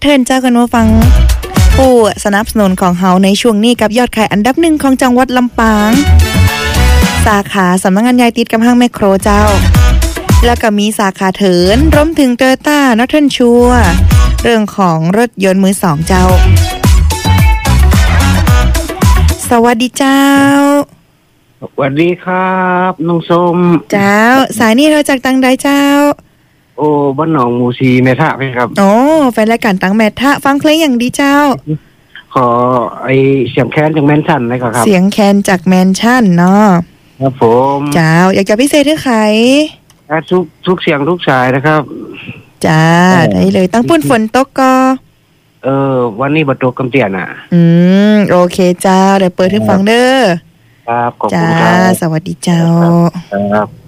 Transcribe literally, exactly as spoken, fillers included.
เทิร์นเจ้ากันมาฟังผู้สนับสนุนของเฮาในช่วงนี้กับยอดขายอันดับหนึ่งของจังหวัดลำปางสาขาสำนักงานยายติดกับห้างแมคโครเจ้าแล้วก็มีสาขาเถินรวมถึง Toyota Norton Shore เรื่องของรถยนต์มือสองเจ้าสวัสดีเจ้าสวัสดีครับน้องส้มเจ้าสายนี้เราจากตังใดเจ้าโอ้บ้านหนองมูซีเมทะไหมครับโอ้แฟนรายการตังแมทะฟังเพลงอย่างดีเจ้าขอไอเสียงแคนจากแมนชั่นเลยครับเสียงแคนจากแมนชั่นเนาะครับผมเจ้าอยากจะพิเศษให้ใครทุกทุกเสียงทุกสายนะครับจ้าได้เลยตั้งปุ่นฝนตกก็เออวันนี้บัตรกำเตียนอ่ะอืมโอเคจ้าเดี๋ยวเปิดให้ฟังเด้อครับขอบคุณครับสวัสดีเจ้าครับ